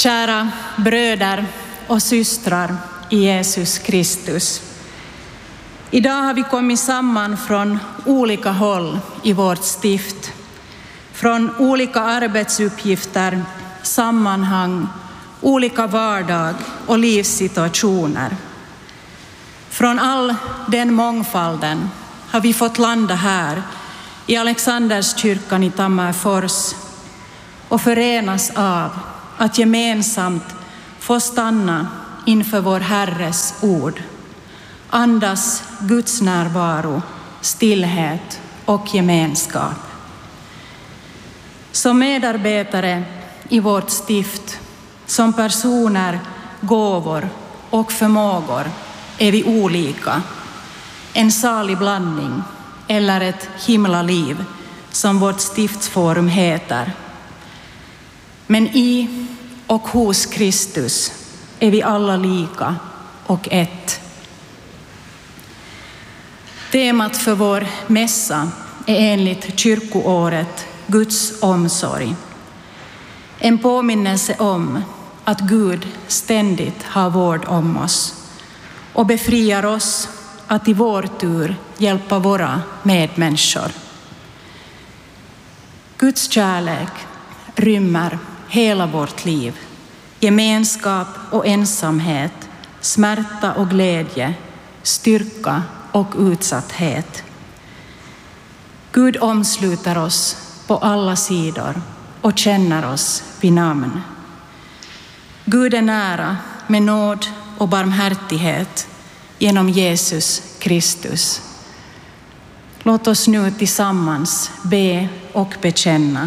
Kära bröder och systrar i Jesus Kristus. Idag har vi kommit samman från olika håll i vårt stift. Från olika arbetsuppgifter, sammanhang, olika vardag och livssituationer. Från all den mångfalden har vi fått landa här i Alexanderskyrkan i Tammerfors och förenas av att gemensamt få stanna inför vår Herres ord. Andas Guds närvaro, stillhet och gemenskap. Som medarbetare i vårt stift, som personer, gåvor och förmågor är vi olika. En salig blandning eller ett himlaliv som vårt stiftsforum heter. Men i och hos Kristus är vi alla lika och ett. Temat för vår mässa är enligt kyrkoåret Guds omsorg. En påminnelse om att Gud ständigt har vård om oss och befriar oss att i vår tur hjälpa våra medmänniskor. Guds kärlek rymmer hela vårt liv, gemenskap och ensamhet, smärta och glädje, styrka och utsatthet. Gud omsluter oss på alla sidor och känner oss vid namn. Gud är nära med nåd och barmhärtighet genom Jesus Kristus. Låt oss nu tillsammans be och bekänna.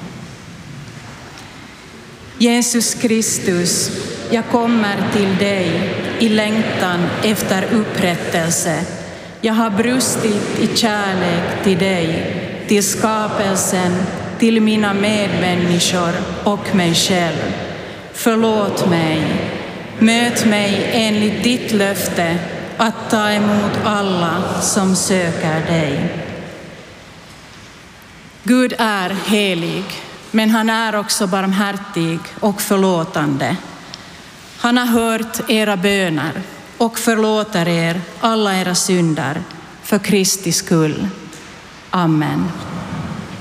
Jesus Kristus, jag kommer till dig i längtan efter upprättelse. Jag har brustit i kärlek till dig, till skapelsen, till mina medmänniskor och mig själv. Förlåt mig. Möt mig enligt ditt löfte att ta emot alla som söker dig. Gud är helig, men han är också barmhärtig och förlåtande. Han har hört era böner och förlåter er alla era synder för Kristi skull. Amen.